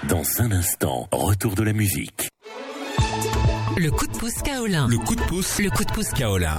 Dans un instant, retour de la musique. Le coup de pouce Kaolin. Le coup de pouce. Le coup de pouce Kaolin.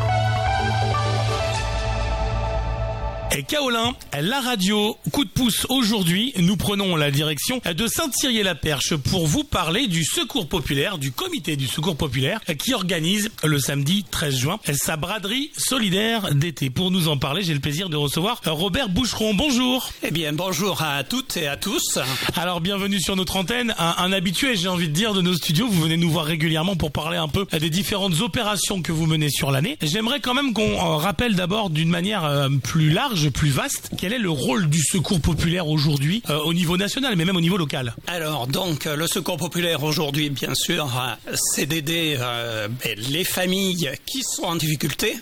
Et Kaolin, la radio, coup de pouce aujourd'hui, nous prenons la direction de Saint-Thirier-la-Perche pour vous parler du Secours Populaire, du comité du Secours Populaire qui organise le samedi 13 juin sa braderie solidaire d'été. Pour nous en parler, j'ai le plaisir de recevoir Robert Boucheron. Bonjour. Eh bien, bonjour à toutes et à tous. Alors, bienvenue sur notre antenne. Un habitué, j'ai envie de dire, de nos studios. Vous venez nous voir régulièrement pour parler un peu des différentes opérations que vous menez sur l'année. J'aimerais quand même qu'on rappelle d'abord d'une manière plus large, plus vaste, quel est le rôle du Secours Populaire aujourd'hui au niveau national, mais même au niveau local. Alors donc le Secours Populaire aujourd'hui, bien sûr, c'est d'aider les familles qui sont en difficulté,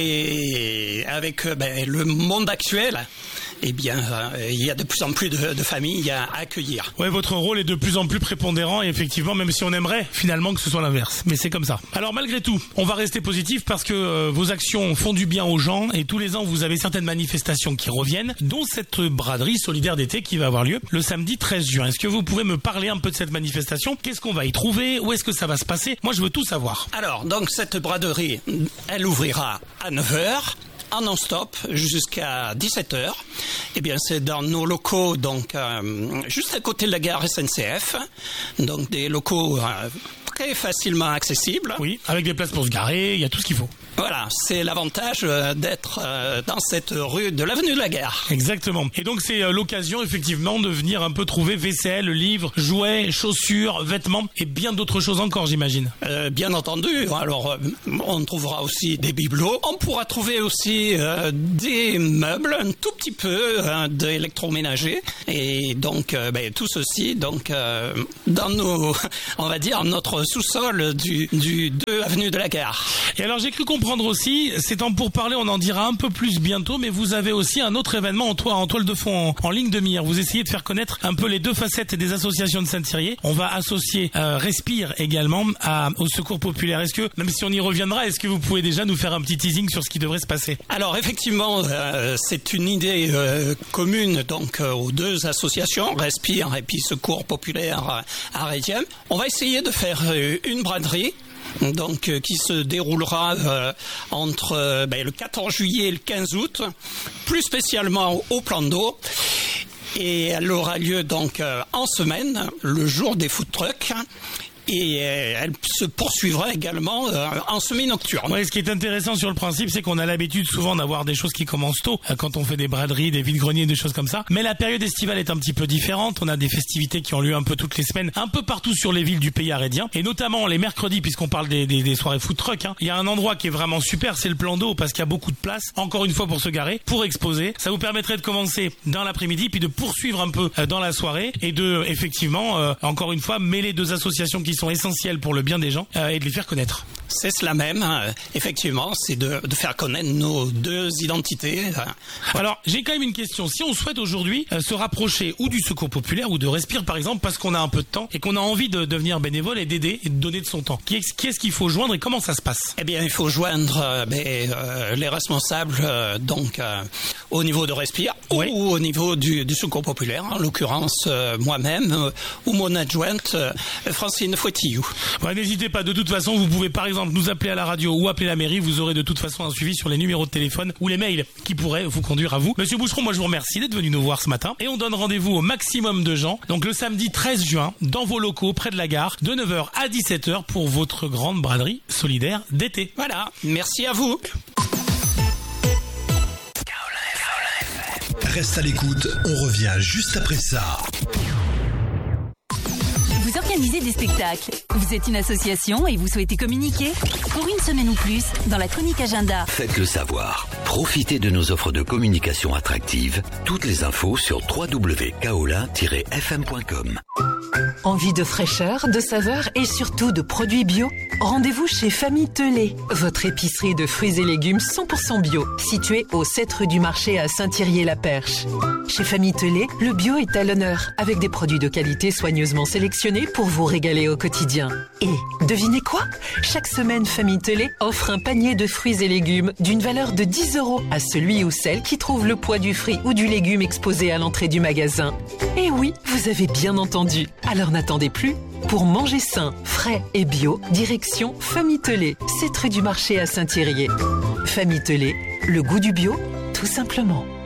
et avec le monde actuel, eh bien, il y a de plus en plus de familles à accueillir. Ouais, votre rôle est de plus en plus prépondérant, et effectivement, même si on aimerait finalement que ce soit l'inverse. Mais c'est comme ça. Alors malgré tout, on va rester positif parce que vos actions font du bien aux gens, et tous les ans, vous avez certaines manifestations qui reviennent, dont cette braderie solidaire d'été qui va avoir lieu le samedi 13 juin. Est-ce que vous pouvez me parler un peu de cette manifestation? Qu'est-ce qu'on va y trouver? Où est-ce que ça va se passer? Moi, je veux tout savoir. Alors, donc cette braderie, elle ouvrira à 9h. En non-stop jusqu'à 17h. Eh bien, c'est dans nos locaux, donc juste à côté de la gare SNCF. Donc des locaux très facilement accessibles. Oui, avec des places pour se garer, il y a tout ce qu'il faut. Voilà, c'est l'avantage d'être dans cette rue de l'avenue de la Gare. Exactement. Et donc c'est l'occasion effectivement de venir un peu trouver vaisselle, livres, jouets, chaussures, vêtements et bien d'autres choses encore, j'imagine. Bien entendu. Alors on trouvera aussi des bibelots. On pourra trouver aussi des meubles, un tout petit peu d'électroménager. Et donc tout ceci donc dans nos, on va dire, notre sous-sol du 2 avenue de la Gare. Et alors j'ai cru comprendre aussi, c'est en pourparler, on en dira un peu plus bientôt, mais vous avez aussi un autre événement en toile de fond, en ligne de mire. Vous essayez de faire connaître un peu les deux facettes des associations de Saint-Thirier. On va associer Respire également au Secours Populaire. Est-ce que, même si on y reviendra, est-ce que vous pouvez déjà nous faire un petit teasing sur ce qui devrait se passer? Alors effectivement, c'est une idée commune donc aux deux associations, Respire et puis Secours Populaire à Réthiem. On va essayer de faire une braderie donc qui se déroulera entre le 14 juillet et le 15 août, plus spécialement au plan d'eau. Et elle aura lieu donc en semaine, le jour des food trucks. Et elle se poursuivra également en semi-nocturne. Ouais, ce qui est intéressant sur le principe, c'est qu'on a l'habitude souvent d'avoir des choses qui commencent tôt, quand on fait des braderies, des vides-greniers, des choses comme ça. Mais la période estivale est un petit peu différente. On a des festivités qui ont lieu un peu toutes les semaines, un peu partout sur les villes du pays arédien. Et notamment les mercredis, puisqu'on parle des soirées food truck. Il y a un endroit qui est vraiment super, c'est le plan d'eau, parce qu'il y a beaucoup de place, encore une fois pour se garer, pour exposer. Ça vous permettrait de commencer dans l'après-midi, puis de poursuivre un peu dans la soirée, et de, effectivement, encore une fois, mêler deux associations qui sont essentielles pour le bien des gens et de les faire connaître. C'est cela même, effectivement, c'est de faire connaître nos deux identités. Alors, j'ai quand même une question. Si on souhaite aujourd'hui se rapprocher ou du Secours Populaire ou de Respire, par exemple, parce qu'on a un peu de temps et qu'on a envie de devenir bénévole et d'aider et de donner de son temps, qui est-ce qu'il faut joindre et comment ça se passe? Eh bien, il faut joindre les responsables donc au niveau de Respire ou au niveau du Secours Populaire, en l'occurrence moi-même ou mon adjointe Francine Fouettillou. Ouais, n'hésitez pas, de toute façon, vous pouvez par exemple nous appeler à la radio ou appeler la mairie, vous aurez de toute façon un suivi sur les numéros de téléphone ou les mails qui pourraient vous conduire à vous. Monsieur Boucheron, moi je vous remercie d'être venu nous voir ce matin et on donne rendez-vous au maximum de gens, donc le samedi 13 juin, dans vos locaux, près de la gare, de 9h à 17h pour votre grande braderie solidaire d'été. Voilà, merci à vous. Reste à l'écoute, on revient juste après ça. Vous organisez des spectacles. Vous êtes une association et vous souhaitez communiquer? Pour une semaine ou plus, dans la chronique agenda. Faites-le savoir. Profitez de nos offres de communication attractives. Toutes les infos sur www.kaolin-fm.com. Envie de fraîcheur, de saveur et surtout de produits bio? Rendez-vous chez Famille Telé, votre épicerie de fruits et légumes 100% bio, située au 7 rue du Marché à Saint-Thirier-la-Perche. Chez Famille Telé, le bio est à l'honneur, avec des produits de qualité soigneusement sélectionnés pour vous régaler au quotidien. Et devinez quoi? Chaque semaine, Famille Telé offre un panier de fruits et légumes d'une valeur de 10 € à celui ou celle qui trouve le poids du fruit ou du légume exposé à l'entrée du magasin. Et oui, vous avez bien entendu. Alors n'attendez plus. Pour manger sain, frais et bio, direction Famille Telé, 7 rue du Marché à Saint-Thirier. Famille Telé, le goût du bio, tout simplement.